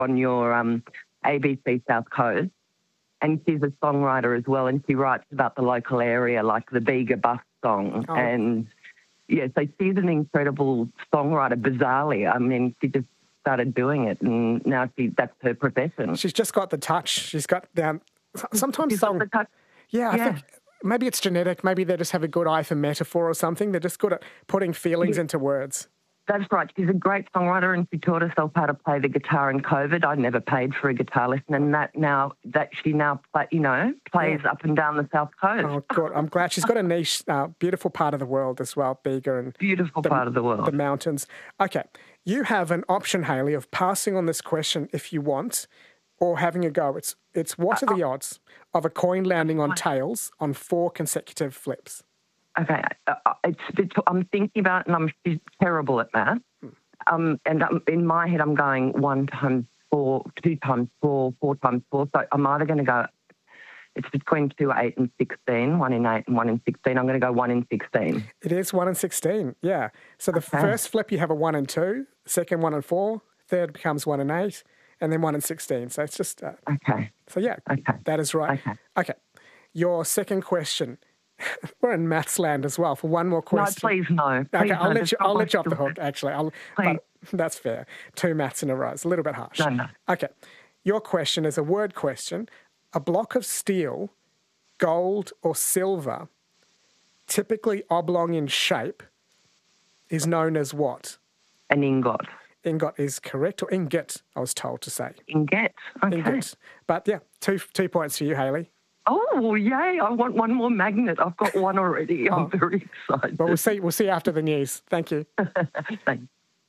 on your ABC South Coast, and she's a songwriter as well, and she writes about the local area, like the Bega Bus song. Oh. And, yeah, so she's an incredible songwriter, bizarrely. I mean, she just started doing it, and now that's her profession. She's just got the touch. She's got sometimes She's got the touch. Yeah, I think maybe it's genetic. Maybe they just have a good eye for metaphor or something. They're just good at putting feelings into words. That's right. She's a great songwriter, and she taught herself how to play the guitar in COVID. I never paid for a guitar lesson, and she plays up and down the South Coast. Oh, God, I'm glad. She's got a niche, beautiful part of the world as well, Bega and beautiful part of the world, the mountains. Okay, you have an option, Hayley, of passing on this question if you want, or having a go. It's what are the odds of a coin landing on tails on 4 consecutive flips? Okay, I'm thinking about it, and I'm terrible at math. And in my head, I'm going 1 times 4, 2 times 4, 4 times 4. So I'm either going to go, it's between 2, 8 and 16, 1 in 8 and 1 in 16. I'm going to go 1 in 16. It is 1 in 16, yeah. So the first flip, you have a 1 in 2, second 1 in 4, third becomes 1 in 8, and then 1 in 16. So it's just... okay. So, yeah, that is right. Okay. Your second question... We're in maths land as well for one more question. No, please no. Please okay, I'll let you off the hook, actually. But that's fair. 2 maths in a row. It's a little bit harsh. No. Okay. Your question is a word question. A block of steel, gold or silver, typically oblong in shape, is known as what? An ingot. Ingot is correct, or ingot, I was told to say. Ingot. Okay. Ingot. But, yeah, 2 points for you, Hayley. Oh, yay. I want one more magnet. I've got one already. I'm very excited. Well, we'll see after the news. Thank you. Thanks.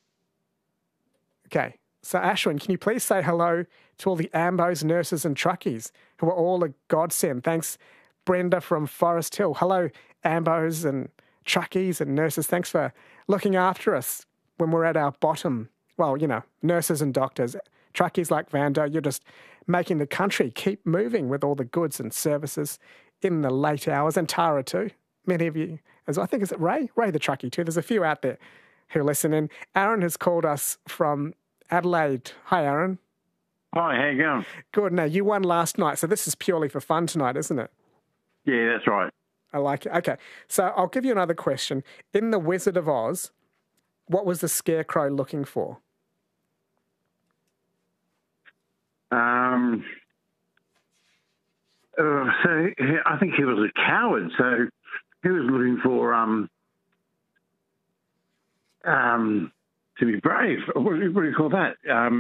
Okay. So, Ashwin, can you please say hello to all the AMBOs, nurses and truckies who are all a godsend? Thanks, Brenda from Forest Hill. Hello, AMBOs and truckies and nurses. Thanks for looking after us when we're at our bottom. Well, nurses and doctors. Truckies like Vando, you're just making the country keep moving with all the goods and services in the late hours. And Tara too. Many of you, as I think, is it Ray? Ray the truckie too. There's a few out there who listen in. Aaron has called us from Adelaide. Hi, Aaron. Hi, how you going? Good. Now, you won last night, so this is purely for fun tonight, isn't it? Yeah, that's right. I like it. Okay, so I'll give you another question. In The Wizard of Oz, what was the Scarecrow looking for? So I think he was a coward. So he was looking for to be brave. What do you call that?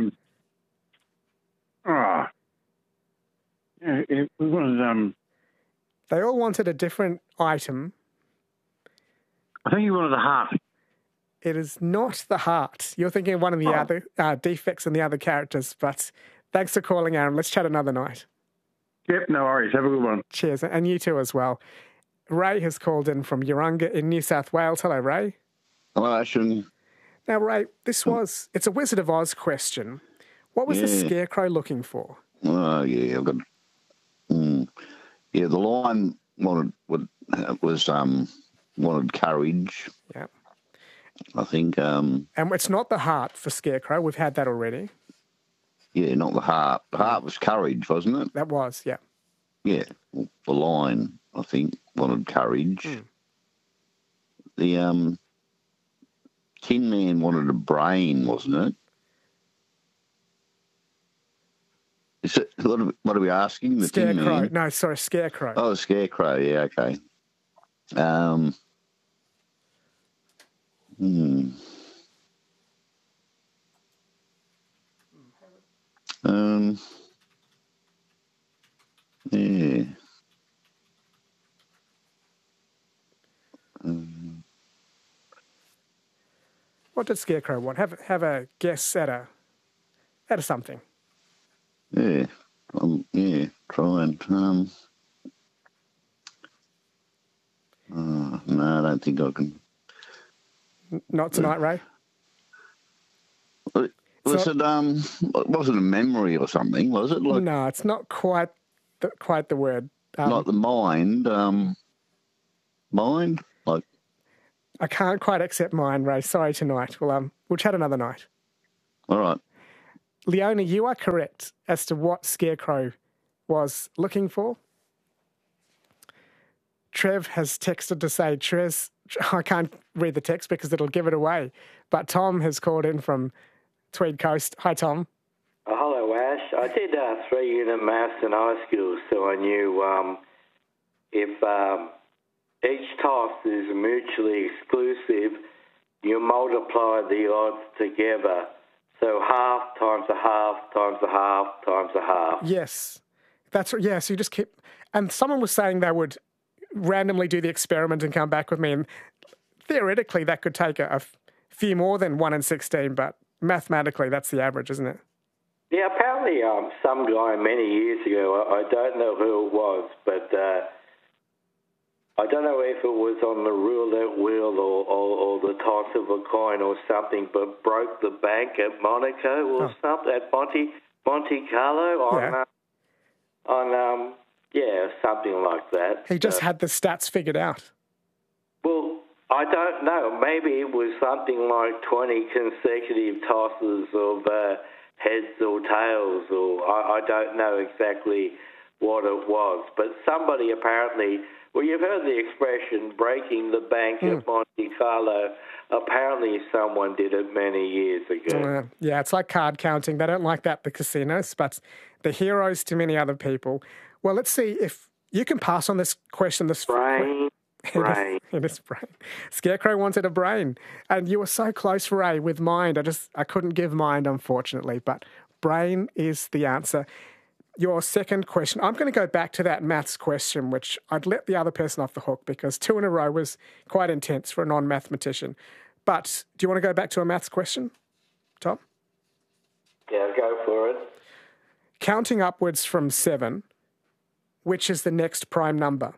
We wanted. They all wanted a different item. I think he wanted a heart. It is not the heart. You're thinking of one of the other defects in the other characters, but thanks for calling, Aaron. Let's chat another night. Yep, no worries. Have a good one. Cheers. And you too as well. Ray has called in from Urunga in New South Wales. Hello, Ray. Hello, Ashwin. Now, Ray, it's a Wizard of Oz question. What was the Scarecrow looking for? Oh, yeah, I've got... the line wanted courage. Yeah. I think... and it's not the heart for Scarecrow. We've had that already. Yeah, not the heart. The heart was courage, wasn't it? That was, yeah. Yeah. The lion, I think, wanted courage. The Tin Man wanted a brain, wasn't it? Is it what are we asking? The Scarecrow. Tin Man? No, sorry, Scarecrow. Oh, Scarecrow, yeah, okay. Yeah. What did Scarecrow want? Have a guess at a something. Yeah. Try and no, I don't think I can. Not tonight, Ray. Was it a memory or something? Was it like? No, it's not quite the word. Like the mind. Mind. Like. I can't quite accept mine, Ray. Sorry tonight. We'll chat another night. All right. Leona, you are correct as to what Scarecrow was looking for. Trev has texted to say, I can't read the text because it'll give it away, but Tom has called in from Tweed Coast. Hi, Tom. Oh, hello, Ash. I did 3-unit maths in high school, so I knew if each toss is mutually exclusive, you multiply the odds together. So half times a half times a half times a half. Yes. That's right. Yeah, so you just keep... And someone was saying they would randomly do the experiment and come back with me, and theoretically that could take a few more than 1 in 16, but mathematically that's the average, isn't it? Yeah, apparently some guy many years ago, I don't know who it was, but I don't know if it was on the roulette wheel or the toss of a coin or something, but broke the bank at Monaco or something, at Monte Carlo on something like that. He just had the stats figured out. Well, I don't know. Maybe it was something like 20 consecutive tosses of heads or tails, or I don't know exactly what it was. But somebody apparently, well, you've heard the expression breaking the bank at Monte Carlo. Apparently someone did it many years ago. Yeah, it's like card counting. They don't like that at the casinos, but the heroes to many other people. Well, let's see if you can pass on this question. Brain. It is brain. Scarecrow wanted a brain. And you were so close, Ray, with mind. I couldn't give mind, unfortunately, but brain is the answer. Your second question, I'm going to go back to that maths question, which I'd let the other person off the hook because 2 in a row was quite intense for a non-mathematician. But do you want to go back to a maths question, Tom? Yeah, go for it. Counting upwards from 7, which is the next prime number?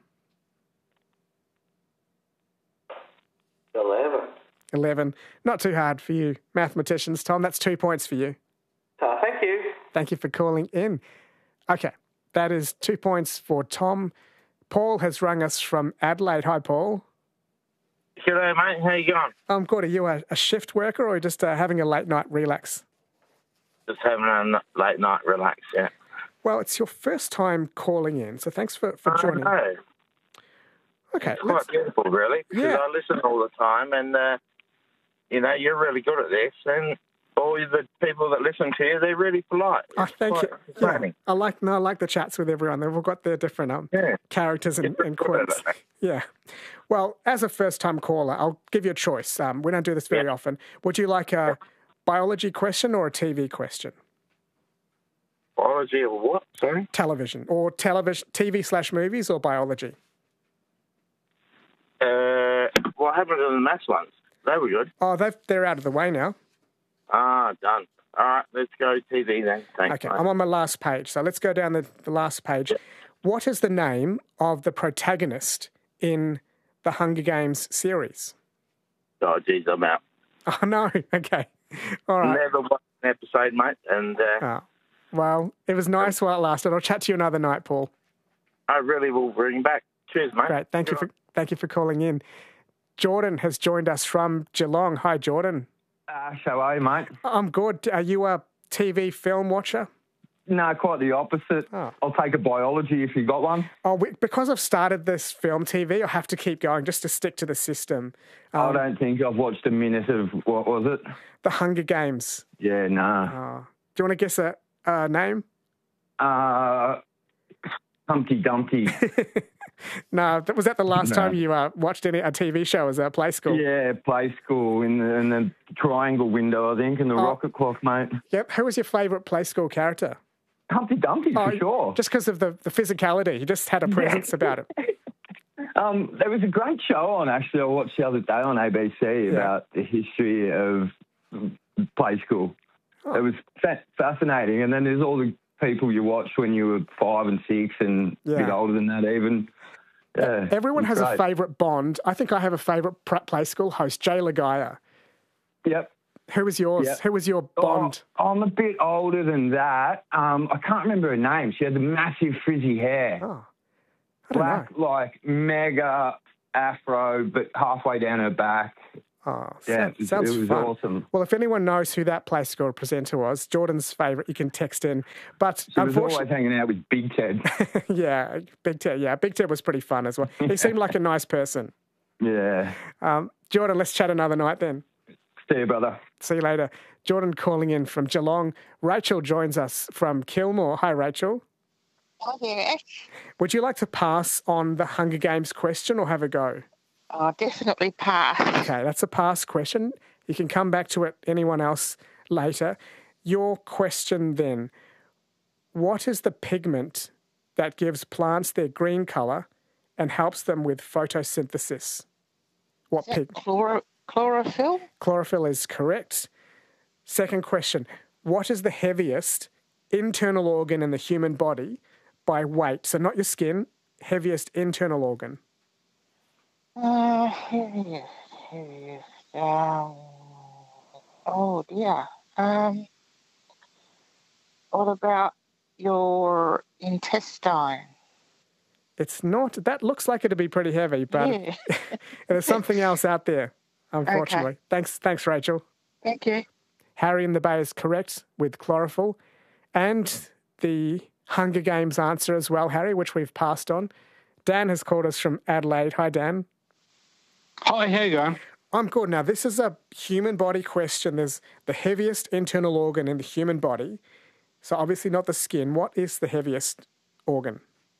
11. Not too hard for you mathematicians, Tom. That's 2 points for you. Thank you. Thank you for calling in. Okay, that is 2 points for Tom. Paul has rung us from Adelaide. Hi, Paul. G'day, mate. How you going? I'm good. Are you a shift worker or just having a late night relax? Just having a late night relax, yeah. Well, it's your first time calling in, so thanks for joining. I know. Okay. It's quite beautiful, really, because I listen all the time, and, you're really good at this, and all the people that listen to you, they're really polite. Oh, thank you. Yeah. I like the chats with everyone. They've all got their different characters and quirks. Yeah. Well, as a first-time caller, I'll give you a choice. We don't do this very often. Would you like a biology question or a TV question? Biology or what? Sorry? Television. Or TV/movies or biology? What happened to the maths ones? They were good. Oh, they're out of the way now. Done. All right, let's go TV then. Thanks, okay, mate. I'm on my last page. So let's go down the last page. Yeah. What is the name of the protagonist in the Hunger Games series? Oh, geez, I'm out. Oh, no. Okay. All right. Never watched an episode, mate. And well, it was nice while it lasted. I'll chat to you another night, Paul. I really will bring back. Cheers, mate. Great. Thank you for calling in. Jordan has joined us from Geelong. Hi, Jordan. How are you, mate? I'm good. Are you a TV film watcher? No, quite the opposite. Oh. I'll take a biology if you got one. Oh, because I've started this film TV, I have to keep going just to stick to the system. I don't think I've watched a minute of, what was it? The Hunger Games. Yeah, nah. Oh. Do you want to guess a name? Humpty Dumpty. No, was that the last time you watched a TV show as a Play School? Yeah, Play School in the triangle window, I think, and the rocket clock, mate. Yep. Who was your favourite Play School character? Humpty Dumpty, for sure. Just because of the physicality. He just had a presence about it. There was a great show on, actually, I watched the other day on ABC about the history of Play School. It was fascinating. And then there's all the people you watched when you were 5 and 6 and a bit older than that even. Yeah, everyone has a favourite Bond. I think I have a favourite Play School host, Jay Lagaya. Yep. Who was yours? Yep. Who was your Bond? Oh, I'm a bit older than that. I can't remember her name. She had the massive frizzy hair. Oh, I don't know. Like mega afro, but halfway down her back. Oh, Yeah, sounds it was fun. awesome. Well, if anyone knows who that Play School presenter was, Jordan's favourite, you can text in. But She was always unfortunately, hanging out with Big Ted. yeah, Big Ted. Yeah, Big Ted was pretty fun as well. He seemed like a nice person. Yeah. Jordan, let's chat another night then. See you, brother. See you later. Jordan calling in from Geelong. Rachel joins us from Kilmore. Hi, Rachel. Hi there. Would you like to pass on the Hunger Games question or have a go? Oh, definitely pass. Okay, that's a pass question. You can come back to it, anyone else, later. Your question then, what is the pigment that gives plants their green colour and helps them with photosynthesis? What Chlorophyll? Chlorophyll is correct. Second question, what is the heaviest internal organ in the human body by weight? So not your skin, heaviest internal organ. Heaviest. Oh, dear. What about your intestine? It's not. That looks like it'd be pretty heavy, but Yeah. there's something else out there, unfortunately. Okay. Thanks, Rachel. Thank you. Harry in the Bay is correct with chlorophyll. And the Hunger Games answer as well, Harry, which we've passed on. Dan has called us from Adelaide. Hi, Dan. Hi, how you going? I'm good. Now, this is a human body question. There's the heaviest internal organ in the human body. So obviously not the skin. What is the heaviest organ?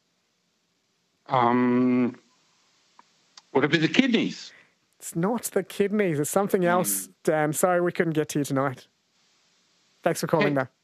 Would it be the kidneys? It's not the kidneys. It's something else, Dan. Sorry we couldn't get to you tonight. Thanks for calling, though.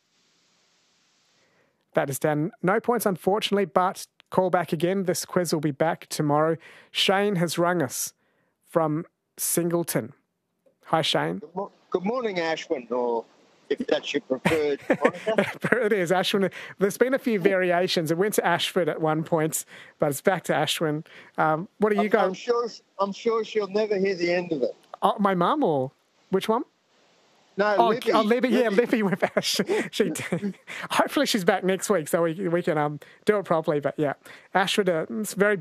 That is Dan. No points, unfortunately, but call back again. This quiz will be back tomorrow. Shane has rung us from Singleton. Hi, Shane. Good morning, Ashwin, or if that's your preferred moniker. It is, Ashwin. There's been a few variations. It went to Ashford at one point, but it's back to Ashwin. What are you going? I'm sure she'll never hear the end of it. Oh, my mum or which one? No, Libby. Oh, Libby. Yeah, Libby with Ash. Hopefully she's back next week so we can do it properly. But yeah, Ashford, it's very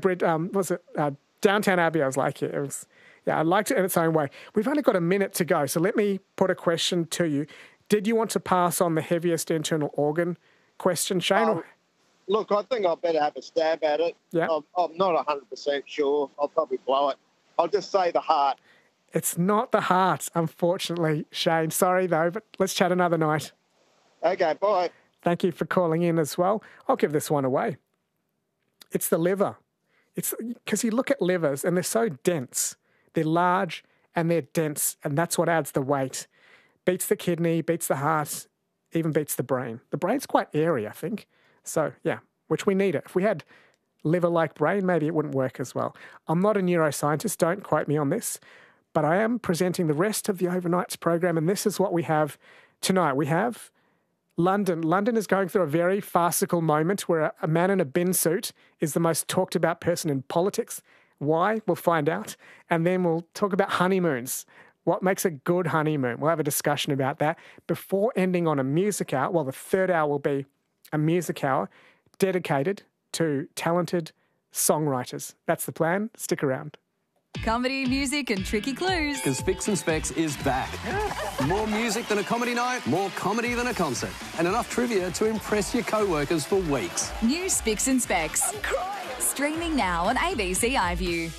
Downtown Abbey? I was like, it was. Yeah, I liked it in its own way. We've only got a minute to go, so let me put a question to you. Did you want to pass on the heaviest internal organ question, Shane? Look, I think I better have a stab at it. Yeah. I'm not 100% sure. I'll probably blow it. I'll just say the heart. It's not the heart, unfortunately, Shane. Sorry, though, but let's chat another night. Okay, bye. Thank you for calling in as well. I'll give this one away. It's the liver. It's because you look at livers and they're so dense. They're large and they're dense, and that's what adds the weight. Beats the kidney, beats the heart, even beats the brain. The brain's quite airy, I think. So, yeah, which we need it. If we had liver-like brain, maybe it wouldn't work as well. I'm not a neuroscientist, don't quote me on this, but I am presenting the rest of the Overnights program, and this is what we have tonight. We have London. London is going through a very farcical moment where a man in a bin suit is the most talked about person in politics. Why? We'll find out. And then we'll talk about honeymoons. What makes a good honeymoon? We'll have a discussion about that before ending on a music hour. Well, the third hour will be a music hour dedicated to talented songwriters. That's the plan. Stick around. Comedy, music and tricky clues. Because Spicks and Specs is back. More music than a comedy night, more comedy than a concert, and enough trivia to impress your co-workers for weeks. New Spicks and Specs. Streaming now on ABC iView.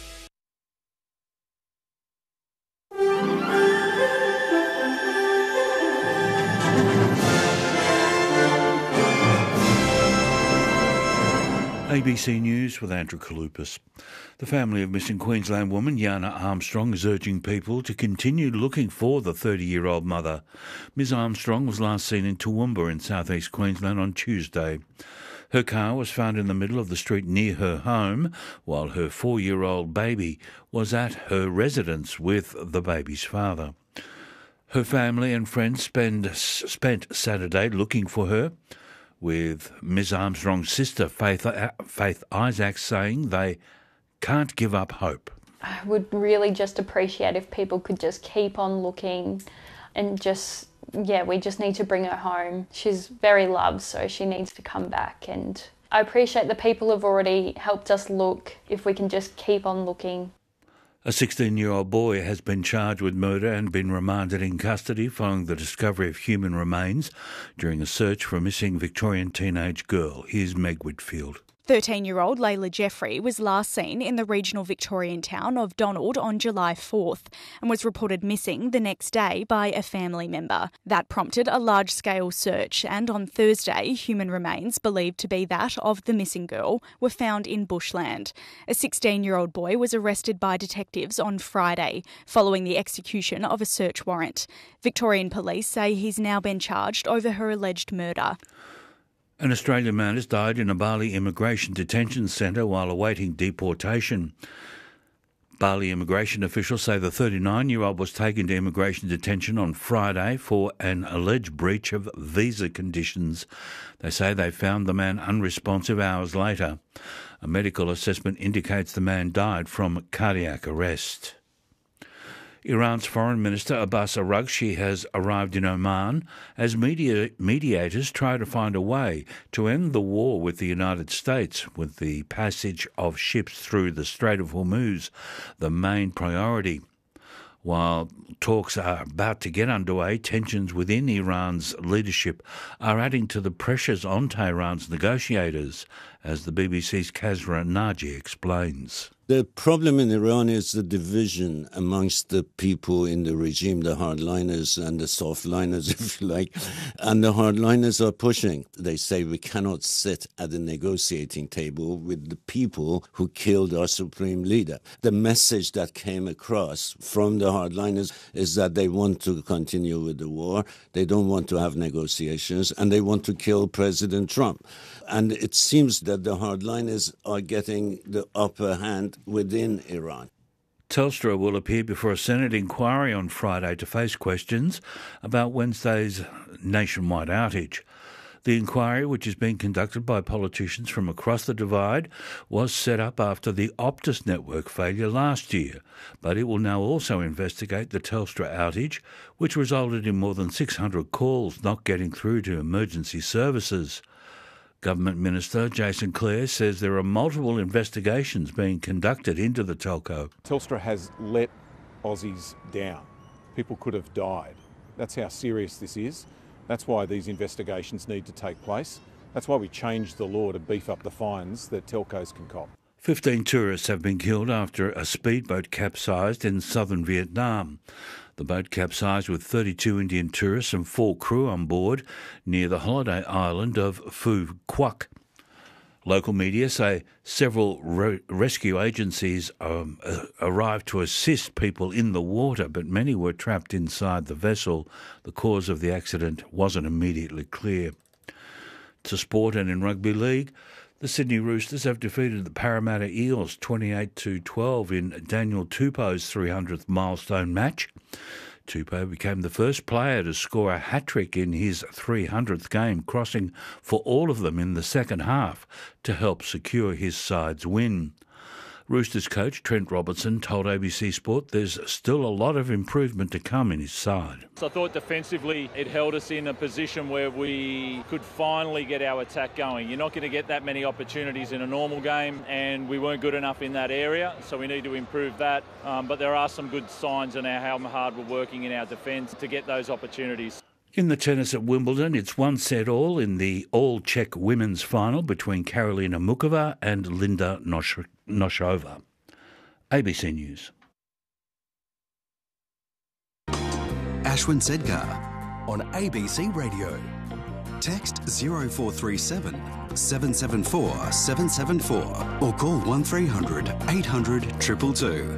ABC News with Andrew Kalupas. The family of missing Queensland woman Yana Armstrong is urging people to continue looking for the 30-year-old mother. Ms Armstrong was last seen in Toowoomba in southeast Queensland on Tuesday. Her car was found in the middle of the street near her home, while her 4-year-old baby was at her residence with the baby's father. Her family and friends spent Saturday looking for her, with Ms Armstrong's sister, Faith Isaacs, saying they can't give up hope. I would really just appreciate if people could just keep on looking and we just need to bring her home. She's very loved, so she needs to come back. And I appreciate the people have already helped us look, if we can just keep on looking. A 16-year-old boy has been charged with murder and been remanded in custody following the discovery of human remains during a search for a missing Victorian teenage girl. Here's Meg Whitfield. 13-year-old Layla Jeffrey was last seen in the regional Victorian town of Donald on July 4th and was reported missing the next day by a family member. That prompted a large-scale search, and on Thursday, human remains believed to be that of the missing girl were found in bushland. A 16-year-old boy was arrested by detectives on Friday following the execution of a search warrant. Victorian police say he's now been charged over her alleged murder. An Australian man has died in a Bali immigration detention centre while awaiting deportation. Bali immigration officials say the 39-year-old was taken to immigration detention on Friday for an alleged breach of visa conditions. They say they found the man unresponsive hours later. A medical assessment indicates the man died from cardiac arrest. Iran's Foreign Minister Abbas Araghchi has arrived in Oman as mediators try to find a way to end the war with the United States, with the passage of ships through the Strait of Hormuz the main priority. While talks are about to get underway, tensions within Iran's leadership are adding to the pressures on Tehran's negotiators, as the BBC's Kazra Naji explains. The problem in Iran is the division amongst the people in the regime, the hardliners and the softliners, if you like. And the hardliners are pushing. They say we cannot sit at the negotiating table with the people who killed our supreme leader. The message that came across from the hardliners is that they want to continue with the war, they don't want to have negotiations, and they want to kill President Trump. And it seems that the hardliners are getting the upper hand within Iran. Telstra will appear before a Senate inquiry on Friday to face questions about Wednesday's nationwide outage. The inquiry, which is being conducted by politicians from across the divide, was set up after the Optus network failure last year, but it will now also investigate the Telstra outage, which resulted in more than 600 calls not getting through to emergency services. Government Minister Jason Clare says there are multiple investigations being conducted into the telco. Telstra has let Aussies down. People could have died. That's how serious this is. That's why these investigations need to take place. That's why we changed the law to beef up the fines that telcos can cop. 15 tourists have been killed after a speedboat capsized in southern Vietnam. The boat capsized with 32 Indian tourists and 4 crew on board near the holiday island of Phu Quoc. Local media say several rescue agencies arrived to assist people in the water, but many were trapped inside the vessel. The cause of the accident wasn't immediately clear. To sport, and in rugby league, the Sydney Roosters have defeated the Parramatta Eels 28-12 in Daniel Tupou's 300th milestone match. Tupou became the first player to score a hat-trick in his 300th game, crossing for all of them in the second half to help secure his side's win. Roosters coach Trent Robertson told ABC Sport there's still a lot of improvement to come in his side. So I thought defensively it held us in a position where we could finally get our attack going. You're not going to get that many opportunities in a normal game, and we weren't good enough in that area, so we need to improve that. But there are some good signs in how hard we're working in our defence to get those opportunities. In the tennis at Wimbledon, it's 1-all in the all-Czech women's final between Karolina Mukova and Linda Noshova. ABC News. Ashwin Sedgar on ABC Radio. Text 0437 774 774 or call 1300 800 222.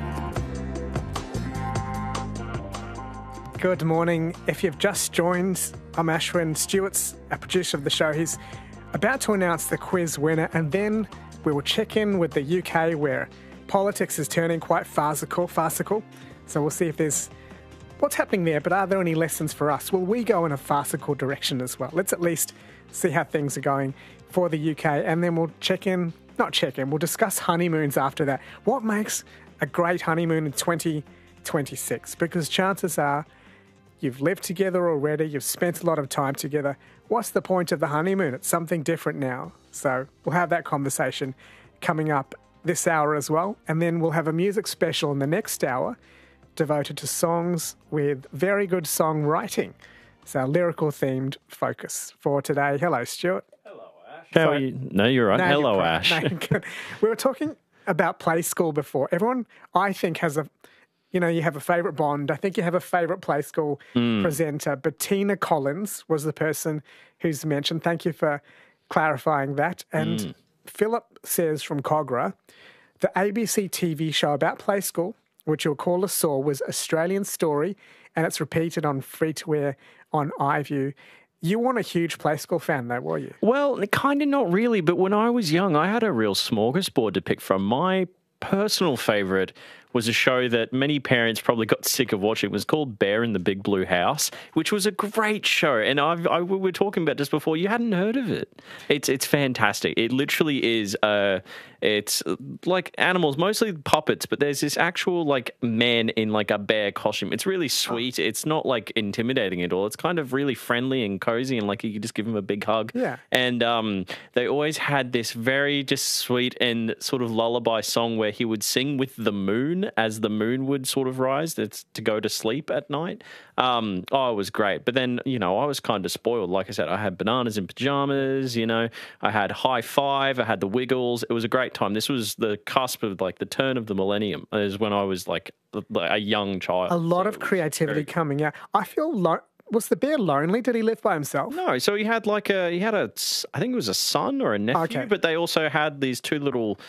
Good morning. If you've just joined, I'm Ashwin. Stewart's a producer of the show. He's about to announce the quiz winner, and then we will check in with the UK, where politics is turning quite farcical. So we'll see if there's what's happening there, but are there any lessons for us? Will we go in a farcical direction as well? Let's at least see how things are going for the UK, and then we'll we'll discuss honeymoons after that. What makes a great honeymoon in 2026? Because chances are you've lived together already, you've spent a lot of time together. What's the point of the honeymoon? It's something different now. So we'll have that conversation coming up this hour as well. And then we'll have a music special in the next hour devoted to songs with very good songwriting. It's our lyrical-themed focus for today. Hello, Stuart. How are you? No, you're right. Hello, Ash. We were talking about Play School before. Everyone, I think, has you have a favourite Bond. I think you have a favourite Play School presenter. Bettina Collins was the person who's mentioned. Thank you for clarifying that. And Philip says from Cogra, the ABC TV show about Play School, which you'll call a saw, was Australian Story, and it's repeated on free-to-air on iView. You weren't a huge Play School fan, though, were you? Well, kind of not really, but when I was young, I had a real smorgasbord to pick from. My personal favourite was a show that many parents probably got sick of watching. It was called Bear in the Big Blue House, which was a great show. And we were talking about this before. You hadn't heard of it. It's fantastic. It literally is. It's like animals, mostly puppets, but there's this actual like man in like a bear costume. It's really sweet. It's not like intimidating at all. It's kind of really friendly and cozy, and like you could just give him a big hug. Yeah. And they always had this very just sweet and sort of lullaby song where he would sing with the moon as the moon would sort of rise to go to sleep at night. It was great. But then, I was kind of spoiled. Like I said, I had Bananas in Pajamas, I had High Five, I had The Wiggles. It was a great time. This was the cusp of like the turn of the millennium, is when I was like a young child. A lot of creativity coming out. I feel was the bear lonely? Did he live by himself? No, so he had I think it was a son or a nephew, but they also had these two little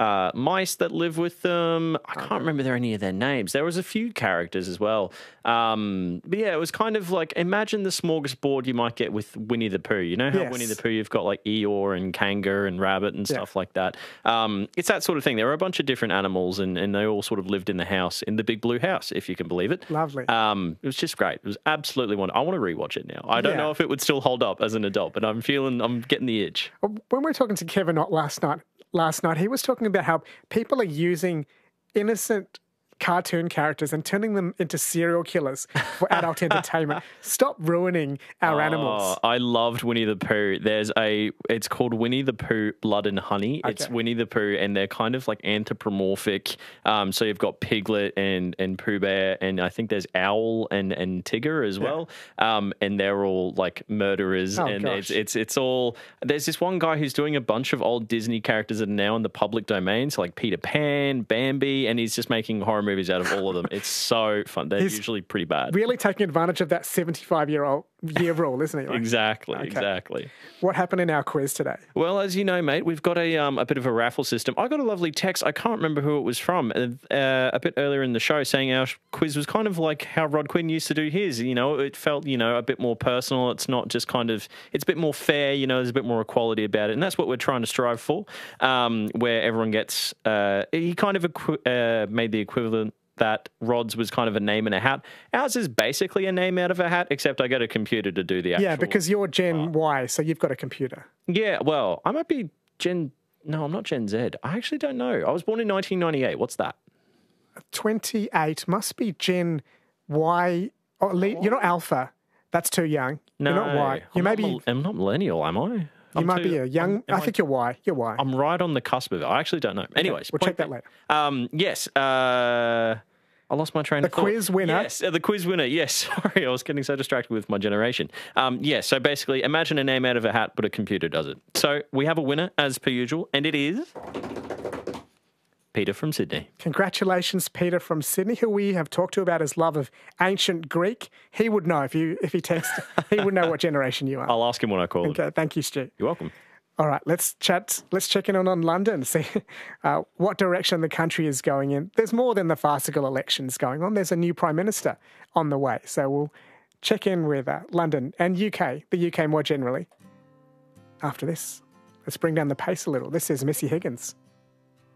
mice that live with them. I can't remember any of their names. There was a few characters as well. But yeah, it was kind of like, imagine the smorgasbord you might get with Winnie the Pooh. You know how Winnie the Pooh, you've got like Eeyore and Kanga and Rabbit and stuff like that. It's that sort of thing. There were a bunch of different animals and they all sort of lived in the house, in the Big Blue House, if you can believe it. Lovely. It was just great. It was absolutely wonderful. I want to rewatch it now. I don't know if it would still hold up as an adult, but I'm getting the itch. When we were talking to Kevin Ott last night, he was talking about how people are using innocent cartoon characters and turning them into serial killers for adult entertainment. Stop ruining our animals. I loved Winnie the Pooh. It's called Winnie the Pooh Blood and Honey. Okay. It's Winnie the Pooh, and they're kind of like anthropomorphic. So you've got Piglet and Pooh Bear, and I think there's Owl and Tigger as well. And they're all like murderers. It's all. There's this one guy who's doing a bunch of old Disney characters that are now in the public domain, so like Peter Pan, Bambi, and he's just making horror movies out of all of them. It's so fun. They're usually pretty bad. Really taking advantage of that 75-year rule, isn't he? Like, Exactly. What happened in our quiz today? Well, as you know, mate, we've got a bit of a raffle system. I got a lovely text. I can't remember who it was from a bit earlier in the show, saying our quiz was kind of like how Rod Quinn used to do his. It felt, a bit more personal. It's not just it's a bit more fair. There's a bit more equality about it. And that's what we're trying to strive for, where everyone gets, he kind of made the equivalent that Rod's was kind of a name in a hat. Ours is basically a name out of a hat, except I get a computer to do the actual... Yeah, because you're Gen Y, so you've got a computer. Yeah, well, I might be Gen... No, I'm not Gen Z. I actually don't know. I was born in 1998. What's that? 28 must be Gen Y. Oh, you're not Alpha. That's too young. No, you're not Y. I'm not millennial, am I? You might be a young... I think you're Y. You're Y. I'm right on the cusp of it. I actually don't know. Anyways. We'll check that later. Yes. I lost my train of thought. The quiz winner. Yes, the quiz winner. Yes, sorry. I was getting so distracted with my generation. Yes, so basically, imagine a name out of a hat, but a computer does it. So we have a winner, as per usual, and it is... Peter from Sydney. Congratulations, Peter from Sydney, who we have talked to about his love of ancient Greek. He would know if he texted. He would know what generation you are. I'll ask him when I call him. Okay, thank you, Stu. You're welcome. All right, let's chat. Let's check in on London, see what direction the country is going in. There's more than the farcical elections going on. There's a new Prime Minister on the way. So we'll check in with London and UK, the UK more generally. After this, let's bring down the pace a little. This is Missy Higgins.